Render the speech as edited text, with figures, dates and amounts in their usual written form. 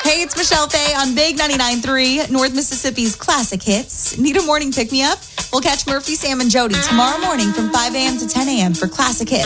Hey, it's Michelle Fay on Big 99.3, North Mississippi's classic hits. Need a morning pick-me-up? We'll catch Murphy, Sam, and Jody tomorrow morning from 5 a.m. to 10 a.m. for classic hits.